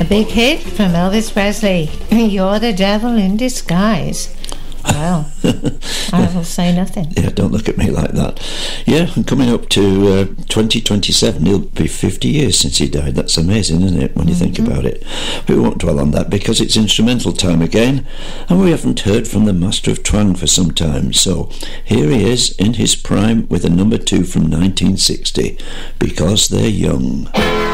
big hit from Elvis Presley. You're the devil in disguise. Well, I will say nothing. Yeah, don't look at me like that. Yeah, and coming up to 2027, it'll be 50 years since he died. That's amazing, isn't it, when you think about it? We won't dwell on that because it's instrumental time again, and we haven't heard from the Master of Twang for some time. So here he is in his prime with a number 2 from 1960, Because They're Young.